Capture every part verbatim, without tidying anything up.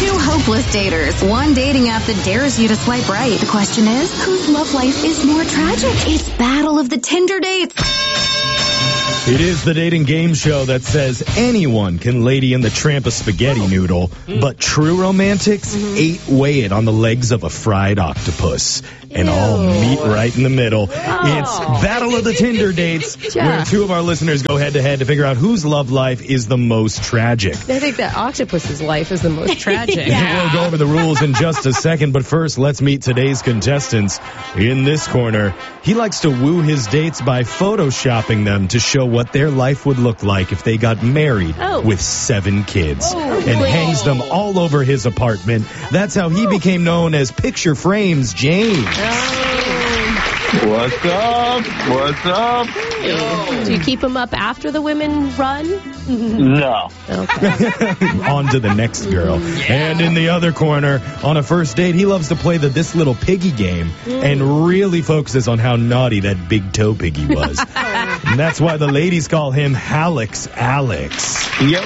Two hopeless daters. One dating app that dares you to swipe right. The question is, whose love life is more tragic? It's Battle of the Tinder Dates. It is the dating game show that says anyone can lady in the tramp a spaghetti noodle, but true romantics mm-hmm. eight way it on the legs of a fried octopus. And Ew. all meet right in the middle. Oh. It's Battle of the Tinder Dates, yeah. where two of our listeners go head-to-head to figure out whose love life is the most tragic. I think that octopus's life is the most tragic. yeah. We'll go over the rules in just a second, but first, let's meet today's contestants. In this corner, he likes to woo his dates by photoshopping them to show what their life would look like if they got married oh. with seven kids, oh, and really? hangs them all over his apartment. That's how he oh. became known as Picture Frames James. What's up? What's up? Do you keep them up after the women run? No. Okay. On to the next girl. Yeah. And in the other corner, on a first date, he loves to play the This Little Piggy game mm. and really focuses on how naughty that big toe piggy was. And that's why the ladies call him Alex Alex. Yo, yo.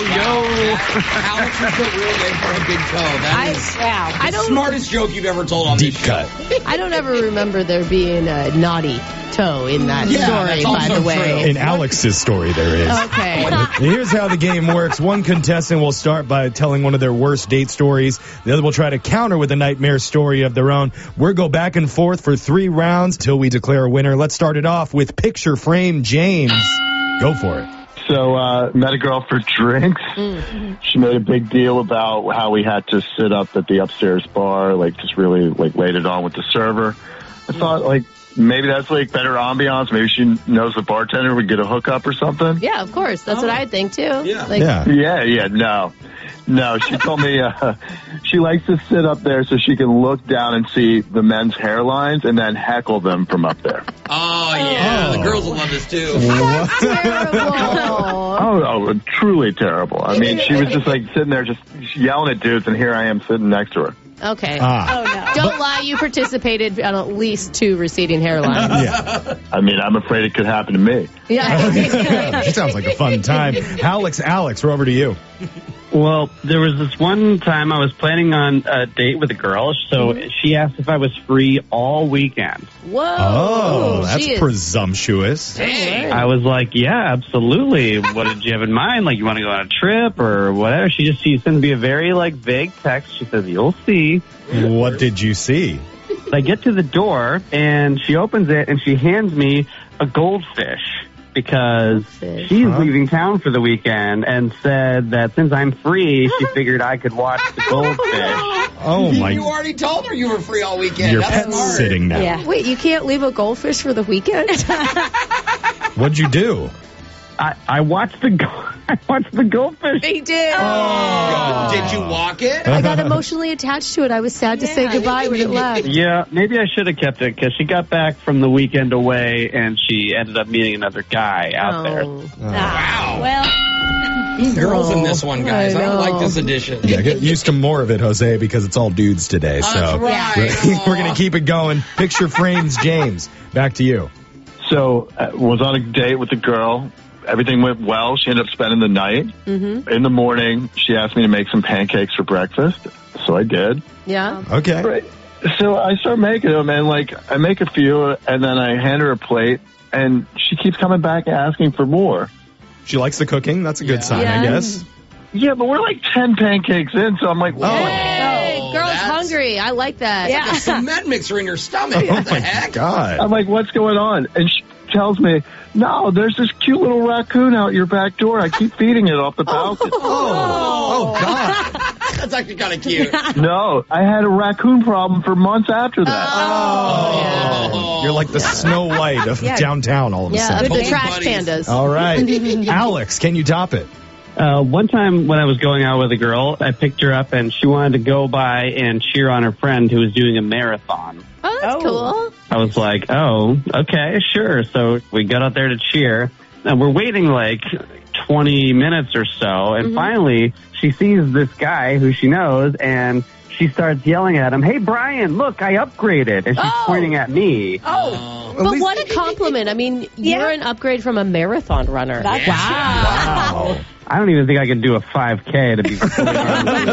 Alex is the real name for a big toe. That I, is wow. the I don't, smartest joke you've ever told on Deep this cut. show. I don't ever remember there being a naughty toe in that yeah, story, by the way. True. In Alex's story, there is. Okay. Here's how the game works. One contestant will start by telling one of their worst date stories. The other will try to counter with a nightmare story of their own. We'll go back and forth for three rounds till we declare a winner. Let's start it off with Picture Frame James. Go for it. So, uh, met a girl for drinks. Mm-hmm. She made a big deal about how we had to sit up at the upstairs bar, like just really like laid it on with the server. I thought like maybe that's like better ambiance. Maybe she knows the bartender would get a hookup or something. Yeah, of course. That's oh. what I think too. Yeah. Like, yeah. Yeah. Yeah. No. No, she told me uh, she likes to sit up there so she can look down and see the men's hairlines and then heckle them from up there. Oh, yeah. Oh. The girls will love this, too. That's terrible. Oh, oh, truly terrible. I mean, she was just like sitting there just yelling at dudes, and here I am sitting next to her. Okay. Ah. Oh, no. Don't lie. You participated on at least two receding hairlines. Yeah. I mean, I'm afraid it could happen to me. Yeah. She sounds like a fun time. Alex, Alex, we're over to you. Well, there was this one time I was planning on a date with a girl, so mm-hmm. she asked if I was free all weekend. Whoa. Oh, that's is... presumptuous. Dang. I was like, yeah, absolutely. What did you have in mind? Like, you want to go on a trip or whatever? She just she sent me a very, like, vague text. She says, you'll see. What did you see? I get to the door, and she opens it, and she hands me a goldfish. Because Goldfish. she's huh? leaving town for the weekend and said that since I'm free, she figured I could watch the goldfish. Oh, my. You already told her you were free all weekend. Your That's pet's smart. sitting now. Yeah. Wait, you can't leave a goldfish for the weekend? What'd you do? I, I watched the go- I watched the goldfish. He did. Oh. Did you walk it? I got emotionally attached to it. I was sad to Yeah, say goodbye when it left. Yeah, maybe I should have kept it because she got back from the weekend away and she ended up meeting another guy out there. Oh. Wow. Well, Girls in this one, guys. I, I don't know. like this edition. Yeah, get used to more of it, Jose, because it's all dudes today. So That's right. we're going to keep it going. Picture Frames James. Back to you. So, uh, was on a date with a girl. Everything went well. She ended up spending the night. Mm-hmm. In the morning, she asked me to make some pancakes for breakfast. So I did. Yeah. Okay. Right. So I start making them, and like I make a few, and then I hand her a plate, and she keeps coming back asking for more. She likes the cooking. That's a good Yeah. sign, Yeah. I guess. Yeah, but we're like ten pancakes in, so I'm like, whoa. Hey, Oh, girl's that's- hungry. I like that. Yeah. A cement mixer in your stomach. Oh, What the my heck? God. I'm like, what's going on? And she tells me, no, there's this cute little raccoon out your back door. I keep feeding it off the balcony. Oh, oh, God. That's actually kind of cute. No, I had a raccoon problem for months after that. Oh. You're like the Snow White of Yeah. downtown all of a Yeah, sudden. with the Cold trash buddies. pandas. All right. Alex, can you top it? Uh, one time when I was going out with a girl, I picked her up and she wanted to go by and cheer on her friend who was doing a marathon. Oh, that's Oh. cool. I was like, oh, okay, sure. So we got out there to cheer. And we're waiting like twenty minutes or so. And Mm-hmm. finally, she sees this guy who she knows and she starts yelling at him, hey, Brian, look, I upgraded. And she's Oh. pointing at me. Oh. But what a compliment. I mean, Yeah. you're an upgrade from a marathon runner. That's wow. Wow. I don't even think I could do a five K to be fully honest.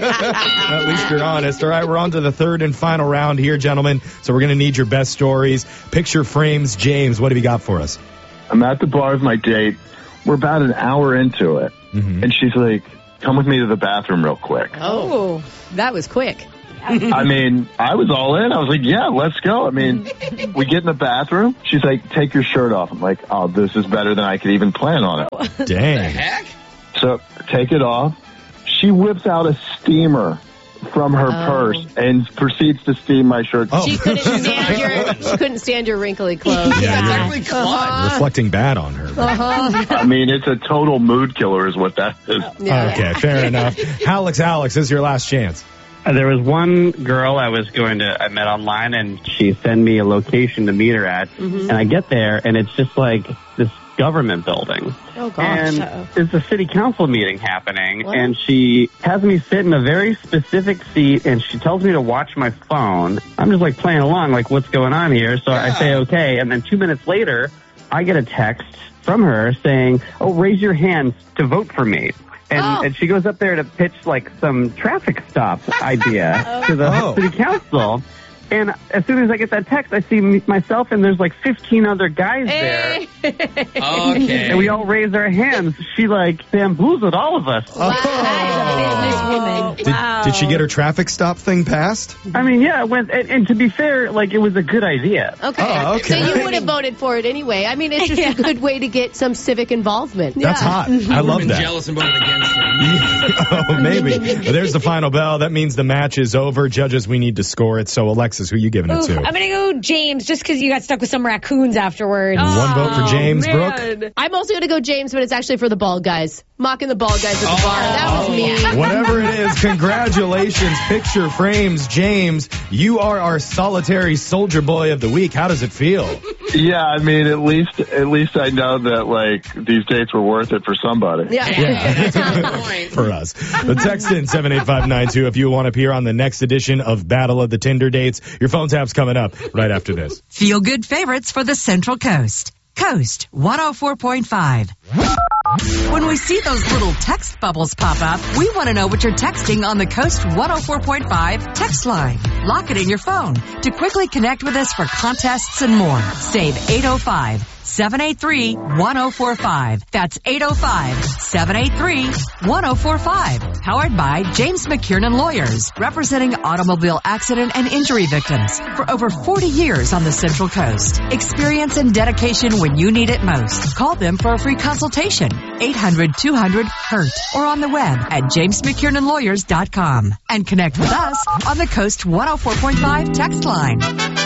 At least you're honest. All right, we're on to the third and final round here, gentlemen. So we're going to need your best stories. Picture frames. James, what have you got for us? I'm at the bar with my date. We're about an hour into it. Mm-hmm. And she's like, come with me to the bathroom real quick. Oh, that was quick. I mean, I was all in. I was like, yeah, let's go. I mean, we get in the bathroom. She's like, take your shirt off. I'm like, oh, this is better than I could even plan on it. Dang. Heck? So take it off. She whips out a steamer from her oh. purse and proceeds to steam my shirt. Oh. She couldn't stand your she couldn't stand your wrinkly clothes. Yeah, yeah. Uh-huh. Reflecting bad on her. Uh-huh. I mean, it's a total mood killer is what that is. Yeah. Okay, fair enough. Alex, Alex, this is your last chance. Uh, There was one girl I was going to, I met online, and she sent me a location to meet her at. Mm-hmm. And I get there, and it's just like this government building. Oh, gosh. And Uh-oh. there's a city council meeting happening, What? and she has me sit in a very specific seat, and she tells me to watch my phone. I'm just like playing along, like, what's going on here? So Yeah. I say, okay. And then two minutes later, I get a text from her saying, oh, raise your hands to vote for me. And, Oh. and she goes up there to pitch, like, some traffic stop idea to the Oh. city council. And as soon as I get that text, I see me, myself, and there's like fifteen other guys Hey. there. Okay. And we all raise our hands. She, like, bamboozled all of us. Wow. businesswoman. Did, Wow. did she get her traffic stop thing passed? I mean, yeah, it went, and, and to be fair, like, it was a good idea. Okay. Oh, okay. So you would have voted for it anyway. I mean, it's just a good way to get some civic involvement. That's Yeah. hot. I love been that. jealous and voted against him. Oh, maybe. Well, there's the final bell. That means the match is over. Judges, we need to score it. So, Alexis, who are you giving it Ooh, to? I'm going to go James just because you got stuck with some raccoons afterwards. One vote for James. Man. Brooke? I'm also going to go James, but it's actually for the bald guys. Mocking the bald guys at the bar. That was me. Whatever it is, congratulations. Picture frames. James, you are our solitary soldier boy of the week. How does it feel? Yeah, I mean, at least at least I know that, like, these dates were worth it for somebody. Yeah. Yeah. For us. But text in seven eight five nine two if you want to appear on the next edition of Battle of the Tinder Dates. Your phone tap's coming up right after this. Feel good favorites for the Central Coast. Coast one oh four point five. When we see those little text bubbles pop up, we want to know what you're texting on the Coast one oh four point five text line. Lock it in your phone to quickly connect with us for contests and more. Save eight oh five, seven eight three, one oh four five. That's eight oh five, seven eight three, one oh four five. Powered by James McKiernan Lawyers, representing automobile accident and injury victims for over forty years on the Central Coast. Experience and dedication when you need it most. Call them for a free consultation. eight hundred, two hundred, hurt or on the web at james mckiernan lawyers dot com. And connect with us on the Coast one oh four point five text line.